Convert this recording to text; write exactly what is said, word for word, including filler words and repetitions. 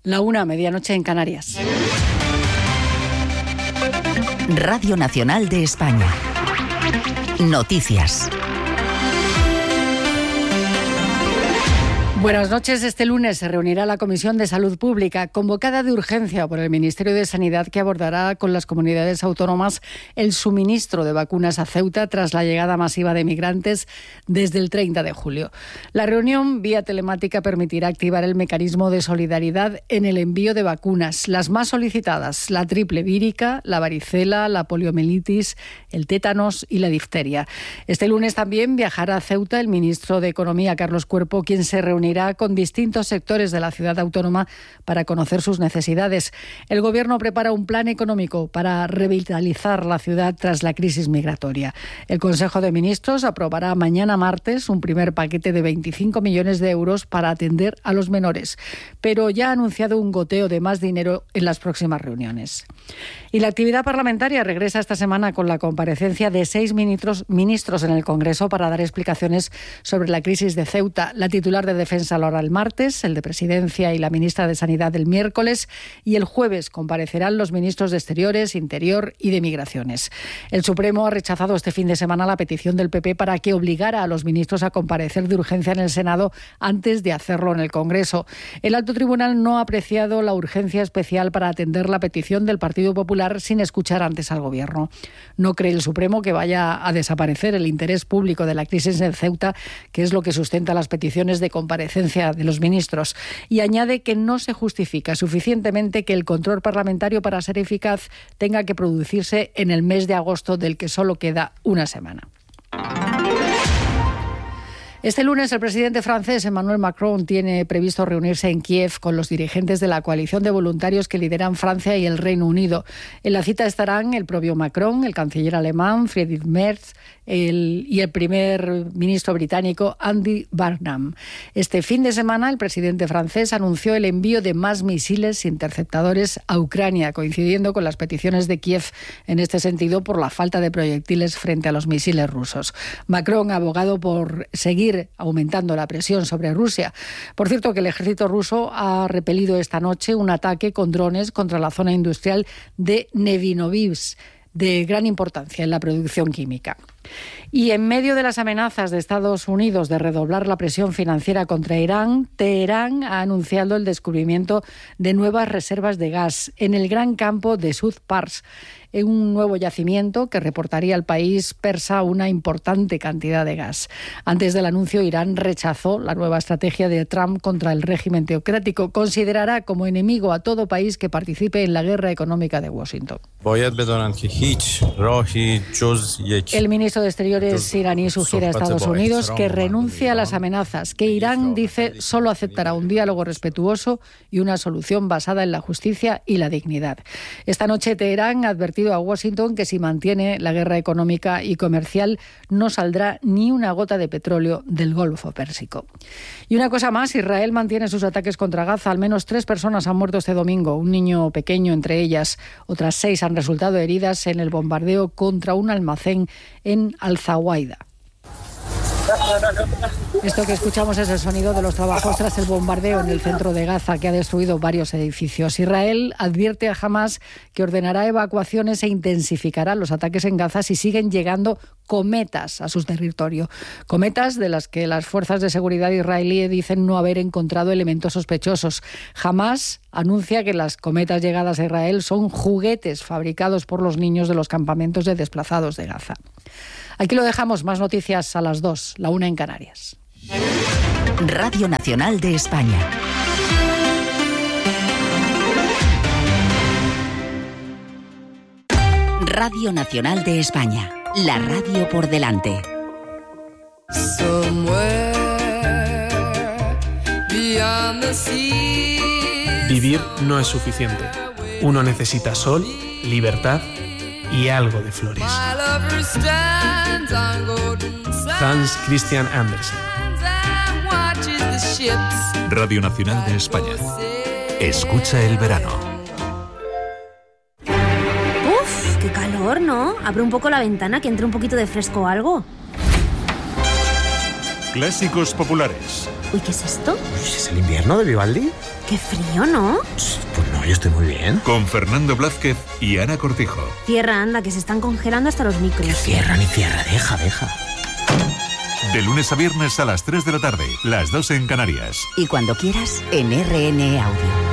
La una, medianoche en Canarias. Radio Nacional de España. Noticias. Buenas noches. Este lunes se reunirá la Comisión de Salud Pública, convocada de urgencia por el Ministerio de Sanidad, que abordará con las comunidades autónomas el suministro de vacunas a Ceuta tras la llegada masiva de migrantes desde el treinta de julio. La reunión vía telemática permitirá activar el mecanismo de solidaridad en el envío de vacunas, las más solicitadas: la triple vírica, la varicela, la poliomielitis, el tétanos y la difteria. Este lunes también viajará a Ceuta el ministro de Economía, Carlos Cuerpo, quien se reunirá con distintos sectores de la ciudad autónoma para conocer sus necesidades. El Gobierno prepara un plan económico para revitalizar la ciudad tras la crisis migratoria. El Consejo de Ministros aprobará mañana martes un primer paquete de veinticinco millones de euros para atender a los menores, pero ya ha anunciado un goteo de más dinero en las próximas reuniones. Y la actividad parlamentaria regresa esta semana con la comparecencia de seis ministros, ministros en el Congreso para dar explicaciones sobre la crisis de Ceuta. La titular de Defensa lo hará el martes, el de Presidencia y la ministra de Sanidad el miércoles, y el jueves comparecerán los ministros de Exteriores, Interior y de Migraciones. El Supremo ha rechazado este fin de semana la petición del P P para que obligara a los ministros a comparecer de urgencia en el Senado antes de hacerlo en el Congreso. El Alto Tribunal no ha apreciado la urgencia especial para atender la petición del Partido Popular sin escuchar antes al Gobierno. No cree el Supremo que vaya a desaparecer el interés público de la crisis en Ceuta, que es lo que sustenta las peticiones de comparecencia de los ministros, y añade que no se justifica suficientemente que el control parlamentario, para ser eficaz, tenga que producirse en el mes de agosto, del que solo queda una semana. Este lunes el presidente francés Emmanuel Macron tiene previsto reunirse en Kiev con los dirigentes de la coalición de voluntarios que lideran Francia y el Reino Unido. En la cita estarán el propio Macron, el canciller alemán Friedrich Merz el, y el primer ministro británico Andy Burnham. Este fin de semana el presidente francés anunció el envío de más misiles interceptadores a Ucrania, coincidiendo con las peticiones de Kiev en este sentido por la falta de proyectiles frente a los misiles rusos. Macron ha abogado por seguir aumentando la presión sobre Rusia. Por cierto, que el ejército ruso ha repelido esta noche un ataque con drones contra la zona industrial de Nevinovibs, de gran importancia en la producción química. Y en medio de las amenazas de Estados Unidos de redoblar la presión financiera contra Irán, Teherán ha anunciado el descubrimiento de nuevas reservas de gas en el gran campo de Sud Pars, en un nuevo yacimiento que reportaría al país persa una importante cantidad de gas. Antes del anuncio, Irán rechazó la nueva estrategia de Trump contra el régimen teocrático. Considerará como enemigo a todo país que participe en la guerra económica de Washington. El ministro de Exteriores iraní sugiere a Estados Unidos que renuncie a las amenazas, que Irán, dice, solo aceptará un diálogo respetuoso y una solución basada en la justicia y la dignidad. Esta noche Teherán ha advertido a Washington que si mantiene la guerra económica y comercial no saldrá ni una gota de petróleo del Golfo Pérsico. Y una cosa más, Israel mantiene sus ataques contra Gaza. Al menos tres personas han muerto este domingo, un niño pequeño entre ellas. Otras seis han resultado heridas en el bombardeo contra un almacén en Al-Zawaida. Esto que escuchamos es el sonido de los trabajos tras el bombardeo en el centro de Gaza, que ha destruido varios edificios. Israel advierte a Hamás que ordenará evacuaciones e intensificará los ataques en Gaza si siguen llegando cometas a su territorio. Cometas de las que las fuerzas de seguridad israelíes dicen no haber encontrado elementos sospechosos. Hamás anuncia que las cometas llegadas a Israel son juguetes fabricados por los niños de los campamentos de desplazados de Gaza. Aquí lo dejamos. Más noticias a las dos, la una en Canarias. Radio Nacional de España. Radio Nacional de España. La radio por delante. Vivir no es suficiente. Uno necesita sol, libertad y algo de flores. Hans Christian Andersen. Radio Nacional de España. Escucha el verano. Uf, qué calor, ¿no? Abre un poco la ventana, que entre un poquito de fresco o algo. Clásicos populares. Uy, ¿qué es esto? ¿Es el invierno de Vivaldi? Qué frío, ¿no? Pues no, yo estoy muy bien. Con Fernando Blázquez y Ana Cortijo. Cierra, anda, que se están congelando hasta los micros. Que cierra ni cierra, deja, deja. De lunes a viernes a las tres de la tarde, las dos en Canarias. Y cuando quieras, en R N E Audio.